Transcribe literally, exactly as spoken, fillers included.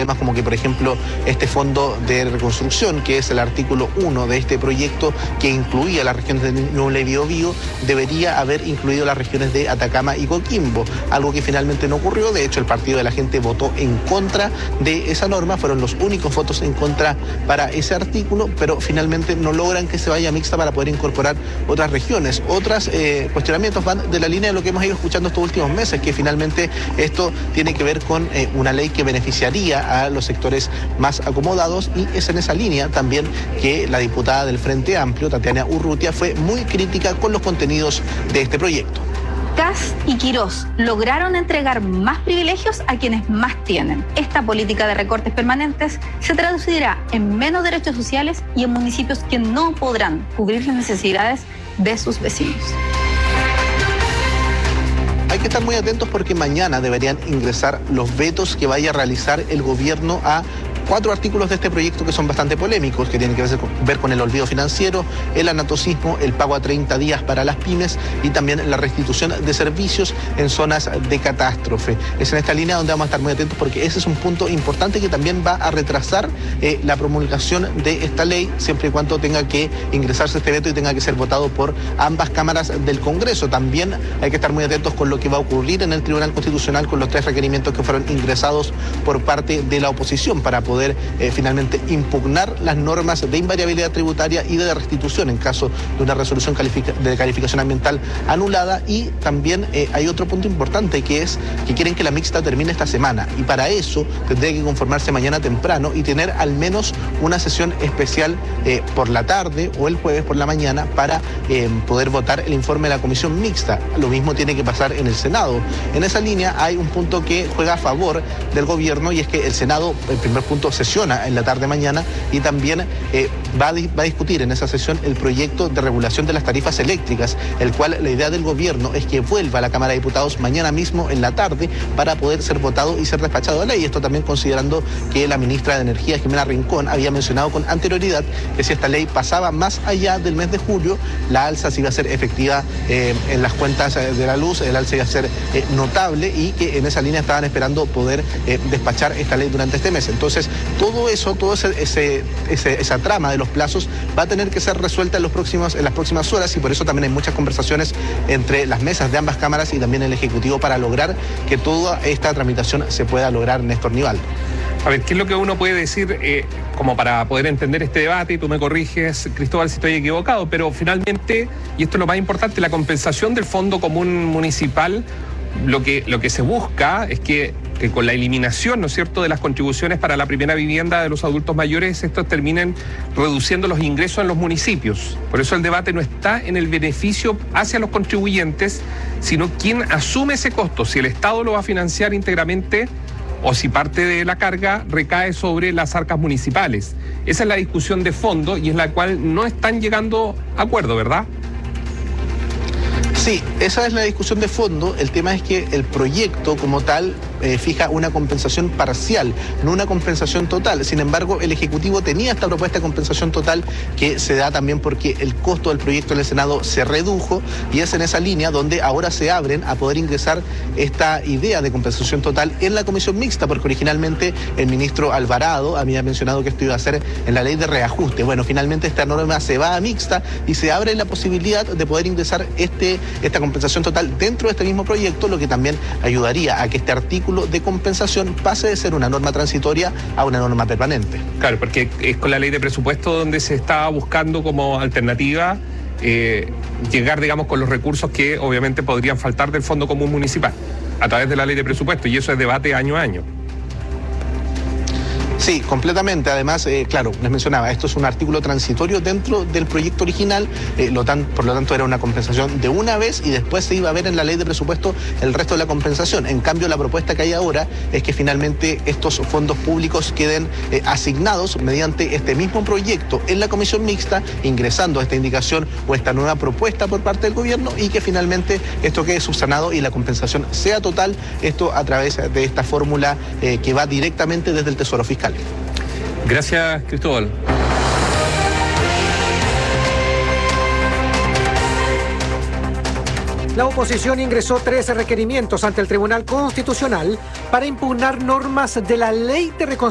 problemas como que, por ejemplo, este fondo de reconstrucción, que es el artículo uno de este proyecto, que incluía las regiones de Ñuble y Biobío, debería haber incluido las regiones de Atacama y Coquimbo, algo que finalmente no ocurrió. De hecho, el Partido de la Gente votó en contra de esa norma, fueron los únicos votos en contra para ese artículo, pero finalmente no logran que se vaya mixta para poder incorporar otras regiones. Otros eh, cuestionamientos van de la línea de lo que hemos ido escuchando estos últimos meses, que finalmente esto tiene que ver con eh, una ley que beneficiaría a los sectores más acomodados, y es en esa línea también que la diputada del Frente Amplio, Tatiana Urrutia, fue muy crítica con los contenidos de este proyecto. Kast y Quirós lograron entregar más privilegios a quienes más tienen. Esta política de recortes permanentes se traducirá en menos derechos sociales y en municipios que no podrán cubrir las necesidades de sus vecinos. Hay que estar muy atentos porque mañana deberían ingresar los vetos que vaya a realizar el gobierno a cuatro artículos de este proyecto que son bastante polémicos, que tienen que ver con el olvido financiero, el anatocismo, el pago a treinta días para las pymes y también la restitución de servicios en zonas de catástrofe. Es en esta línea donde vamos a estar muy atentos porque ese es un punto importante que también va a retrasar eh, la promulgación de esta ley, siempre y cuando tenga que ingresarse este veto y tenga que ser votado por ambas cámaras del Congreso. También hay que estar muy atentos con lo que va a ocurrir en el Tribunal Constitucional con los tres requerimientos que fueron ingresados por parte de la oposición para poder poder eh, finalmente impugnar las normas de invariabilidad tributaria y de restitución en caso de una resolución calific- de calificación ambiental anulada. Y también eh, hay otro punto importante, que es que quieren que la mixta termine esta semana, y para eso tendría que conformarse mañana temprano y tener al menos una sesión especial eh, por la tarde o el jueves por la mañana para eh, poder votar el informe de la comisión mixta. Lo mismo tiene que pasar en el Senado. En esa línea hay un punto que juega a favor del gobierno, y es que el Senado, el primer punto, sesiona en la tarde mañana y también eh, va, a, va a discutir en esa sesión el proyecto de regulación de las tarifas eléctricas, el cual la idea del gobierno es que vuelva a la Cámara de Diputados mañana mismo en la tarde para poder ser votado y ser despachado a ley. Esto también considerando que la ministra de Energía, Jimena Rincón, había mencionado con anterioridad que si esta ley pasaba más allá del mes de julio, la alza se iba a ser efectiva eh, en las cuentas de la luz, el alza iba a ser eh, notable, y que en esa línea estaban esperando poder eh, despachar esta ley durante este mes. Entonces, todo eso, todo ese, ese, ese, esa trama de los plazos va a tener que ser resuelta en, los próximos, en las próximas horas, y por eso también hay muchas conversaciones entre las mesas de ambas cámaras y también el Ejecutivo para lograr que toda esta tramitación se pueda lograr, Néstor Nival. A ver, ¿qué es lo que uno puede decir eh, como para poder entender este debate? Tú me corriges, Cristóbal, si estoy equivocado, pero finalmente, y esto es lo más importante, la compensación del Fondo Común Municipal, lo que, lo que se busca es que, que con la eliminación, ¿no es cierto?, de las contribuciones para la primera vivienda de los adultos mayores, estos terminen reduciendo los ingresos en los municipios. Por eso el debate no está en el beneficio hacia los contribuyentes, sino quién asume ese costo, si el Estado lo va a financiar íntegramente o si parte de la carga recae sobre las arcas municipales. Esa es la discusión de fondo y es la cual no están llegando a acuerdo, ¿verdad? Sí, esa es la discusión de fondo. El tema es que el proyecto como tal eh, fija una compensación parcial, no una compensación total. Sin embargo, el Ejecutivo tenía esta propuesta de compensación total, que se da también porque el costo del proyecto en el Senado se redujo, y es en esa línea donde ahora se abren a poder ingresar esta idea de compensación total en la comisión mixta, porque originalmente el ministro Alvarado había mencionado que esto iba a ser en la ley de reajuste. Bueno, finalmente esta norma se va a mixta y se abre la posibilidad de poder ingresar este esta compensación total dentro de este mismo proyecto, lo que también ayudaría a que este artículo de compensación pase de ser una norma transitoria a una norma permanente. Claro, porque es con la ley de presupuesto donde se está buscando como alternativa eh, llegar, digamos, con los recursos que obviamente podrían faltar del Fondo Común Municipal a través de la ley de presupuesto, y eso es debate año a año. Sí, completamente. Además, eh, claro, les mencionaba, esto es un artículo transitorio dentro del proyecto original, eh, lo tan, por lo tanto era una compensación de una vez y después se iba a ver en la ley de presupuesto el resto de la compensación. En cambio, la propuesta que hay ahora es que finalmente estos fondos públicos queden eh, asignados mediante este mismo proyecto en la comisión mixta, ingresando esta indicación o esta nueva propuesta por parte del gobierno, y que finalmente esto quede subsanado y la compensación sea total, esto a través de esta fórmula eh, que va directamente desde el Tesoro Fiscal. Gracias, Cristóbal. La oposición ingresó trece requerimientos ante el Tribunal Constitucional para impugnar normas de la Ley de Reconstrucción